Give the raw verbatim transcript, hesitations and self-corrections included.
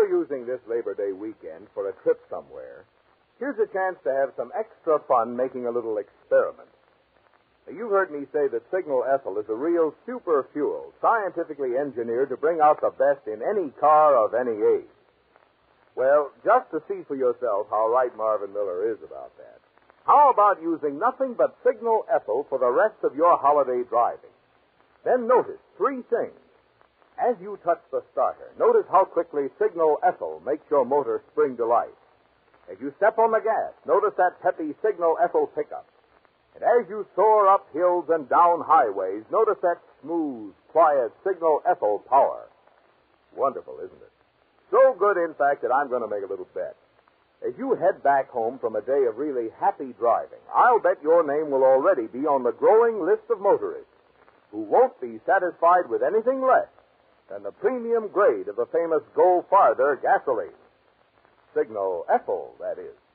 you're using this Labor Day weekend for a trip somewhere, here's a chance to have some extra fun making a little experiment. Now, you've heard me say that Signal Ethyl is a real super fuel, scientifically engineered to bring out the best in any car of any age. Well, just to see for yourself how right Marvin Miller is about that, how about using nothing but Signal Ethyl for the rest of your holiday driving? Then notice three things. As you touch the starter, notice how quickly Signal Ethyl makes your motor spring to life. As you step on the gas, notice that peppy Signal Ethyl pickup. And as you soar up hills and down highways, notice that smooth, quiet Signal Ethyl power. Wonderful, isn't it? So good, in fact, that I'm going to make a little bet. As you head back home from a day of really happy driving, I'll bet your name will already be on the growing list of motorists who won't be satisfied with anything less than the premium grade of the famous Go Farther gasoline. Signal Ethyl, that is.